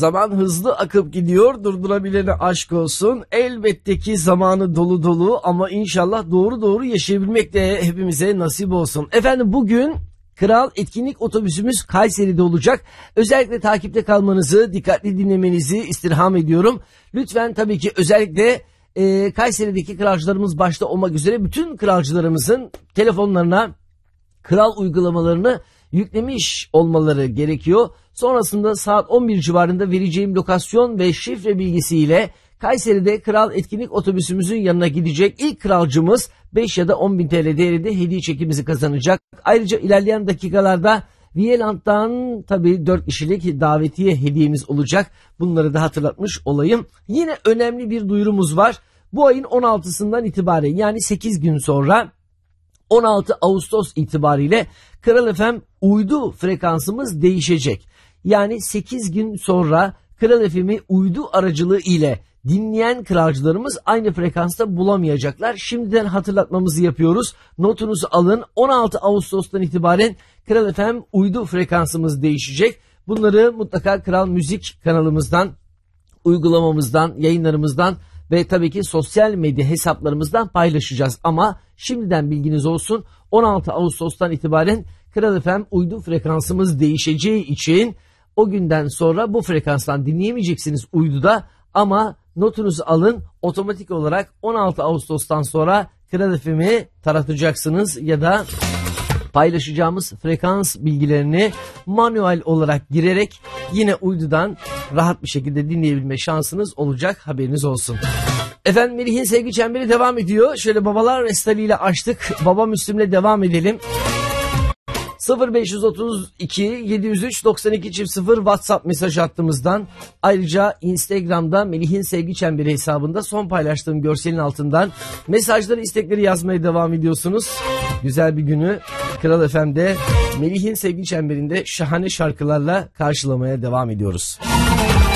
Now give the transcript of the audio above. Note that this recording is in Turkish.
Zaman hızlı akıp gidiyor, durdurabilene aşk olsun. Elbette ki zamanı dolu dolu ama inşallah doğru yaşayabilmek de hepimize nasip olsun. Efendim bugün Kral etkinlik otobüsümüz Kayseri'de olacak. Özellikle takipte kalmanızı, dikkatli dinlemenizi istirham ediyorum. Lütfen tabii ki özellikle Kayseri'deki kralcılarımız başta olmak üzere bütün kralcılarımızın telefonlarına Kral uygulamalarını yüklemiş olmaları gerekiyor. Sonrasında saat 11 civarında vereceğim lokasyon ve şifre bilgisiyle Kayseri'de Kral etkinlik otobüsümüzün yanına gidecek ilk kralcımız 5 ya da 10 bin TL değerinde hediye çekimizi kazanacak. Ayrıca ilerleyen dakikalarda Viyeland'dan tabii 4 kişilik davetiye hediyemiz olacak. Bunları da hatırlatmış olayım. Yine önemli bir duyurumuz var. Bu ayın 16'sından itibaren yani 8 gün sonra 16 Ağustos itibariyle Kral FM uydu frekansımız değişecek. Yani 8 gün sonra Kral FM'i uydu aracılığı ile dinleyen kralcılarımız aynı frekansta bulamayacaklar. Şimdiden hatırlatmamızı yapıyoruz. Notunuzu alın. 16 Ağustos'tan itibaren Kral FM uydu frekansımız değişecek. Bunları mutlaka Kral Müzik kanalımızdan, uygulamamızdan, yayınlarımızdan ve tabii ki sosyal medya hesaplarımızdan paylaşacağız. Ama şimdiden bilginiz olsun, 16 Ağustos'tan itibaren Kral FM uydu frekansımız değişeceği için o günden sonra bu frekanstan dinleyemeyeceksiniz uyduda ama notunuzu alın, otomatik olarak 16 Ağustos'tan sonra Kral FM'i taratacaksınız ya da paylaşacağımız frekans bilgilerini manuel olarak girerek yine uydudan rahat bir şekilde dinleyebilme şansınız olacak, haberiniz olsun. Efendim Melih'in sevgi çemberi devam ediyor. Şöyle babalar restaliyle açtık. Baba Müslüm'le devam edelim. 0532 703 92 0 WhatsApp mesaj hattımızdan, ayrıca Instagram'da Melih'in sevgi çemberi hesabında son paylaştığım görselin altından mesajları, istekleri yazmaya devam ediyorsunuz. Güzel bir günü Kral FM'de Melih'in sevgi çemberinde şahane şarkılarla karşılamaya devam ediyoruz.